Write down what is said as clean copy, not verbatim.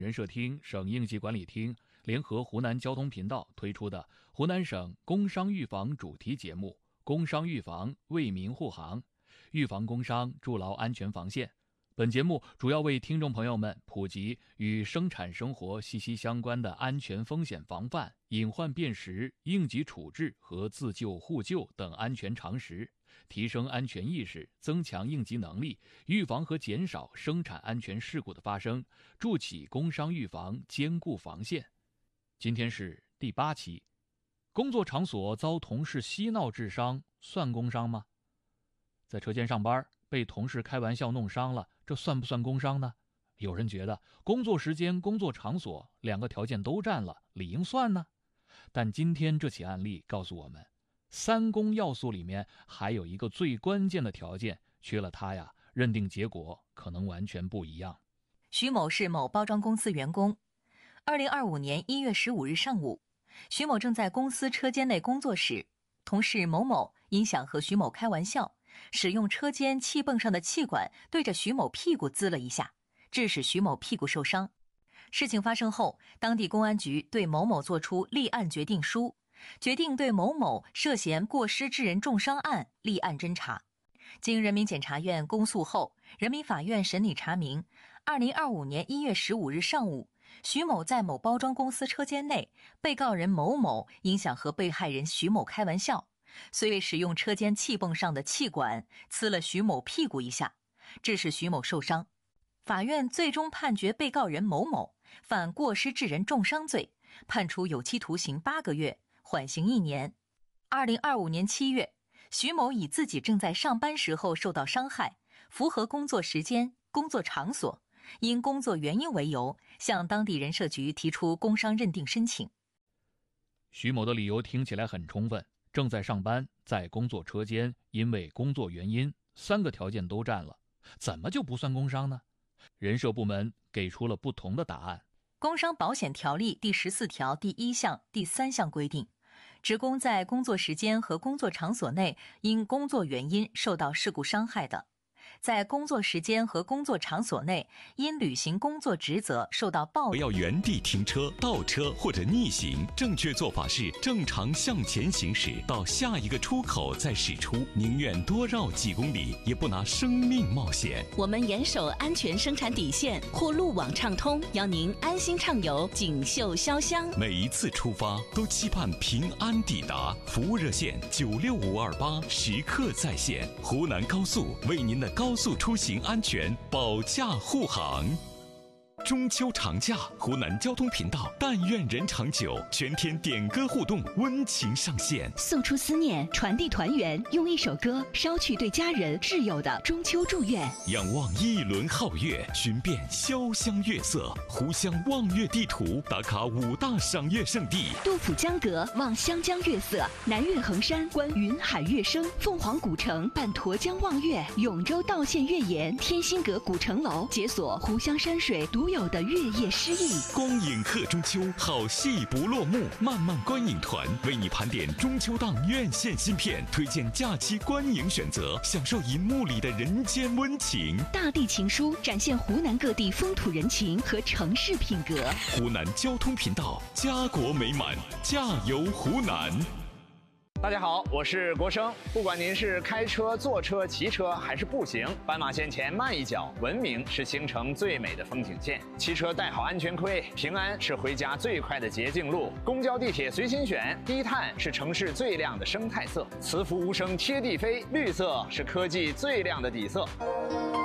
人社厅、省应急管理厅联合湖南交通频道推出的湖南省工伤预防主题节目《工伤预防为民护航》，预防工伤，筑牢安全防线。本节目主要为听众朋友们普及与生产生活息息相关的安全风险防范、隐患辨识、应急处置和自救互救等安全常识，提升安全意识，增强应急能力，预防和减少生产安全事故的发生，筑起工伤预防坚固防线。今天是第8期。工作场所遭同事嬉闹致伤算工伤吗？在车间上班被同事开玩笑弄伤了，这算不算工伤呢？有人觉得工作时间、工作场所2个条件都占了，理应算呢。但今天这起案例告诉我们，3公要素里面还有一个最关键的条件，缺了它呀，认定结果可能完全不一样。 徐某是某包装公司员工。2025年1月15日上午，徐某正在公司车间内工作时，同事某某因想和徐某开玩笑，使用车间气泵上的气管对着徐某屁股滋了一下，致使徐某屁股受伤。事情发生后，当地公安局对某某作出立案决定书，决定对某某涉嫌过失致人重伤案立案侦查。经人民检察院公诉后，人民法院审理查明，2025年1月15日上午，徐某在某包装公司车间内，被告人某某因想和被害人徐某开玩笑，虽未使用车间气泵上的气管呲了徐某屁股一下，致使徐某受伤。法院最终判决被告人某某犯过失致人重伤罪，判处有期徒刑8个月，缓刑1年。2025年7月，徐某以自己正在上班时候受到伤害，符合工作时间、工作场所，因工作原因为由，向当地人社局提出工伤认定申请。 徐某的理由听起来很充分，正在上班，在工作车间，因为工作原因，3个条件都占了，怎么就不算工伤呢？人社部门给出了不同的答案。 工伤保险条例第14条第1项、第3项规定，职工在工作时间和工作场所内因工作原因受到事故伤害的，在工作时间和工作场所内因履行工作职责受到暴力， 不要原地停车、倒车或者逆行，正确做法是正常向前行驶，到下一个出口再驶出，宁愿多绕几公里，也不拿生命冒险。 我们严守安全生产底线，或路网畅通，邀您安心畅游锦绣潇湘。 每一次出发都期盼平安抵达，服务热线96528时刻在线。湖南高速为您的高速出行安全保驾护航。中秋长假，湖南交通频道但愿人长久全天点歌互动温情上线， 送出思念，传递团圆，用一首歌捎去对家人挚友的中秋祝愿。 仰望一轮皓月，寻遍潇湘月色，湖湘望月地图打卡5大赏月胜地： 杜甫江阁望湘江月色，南岳衡山观云海月声，凤凰古城伴沱江望月，永州道县月岩天心阁古城楼解锁湖湘山水独有的月夜诗意。 光影贺中秋，好戏不落幕。漫漫观影团为你盘点中秋档院线新片，推荐假期观影选择，享受银幕里的人间温情。 大地情书展现湖南各地风土人情和城市品格。 湖南交通频道，家国美满，加油湖南！ 大家好，我是国生。不管您是开车、坐车、骑车还是步行，斑马线前慢一脚，文明是行程最美的风景线。骑车戴好安全盔，平安是回家最快的捷径路。公交、地铁随心选，低碳是城市最亮的生态色。磁浮无声贴地飞，绿色是科技最亮的底色。